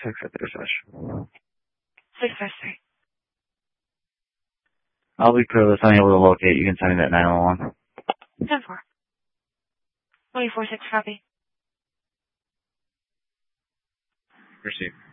accept the dispatch. 653. I'll be clear, unable to locate. You can send me that 911. 10-4. 24-6, copy. Receive.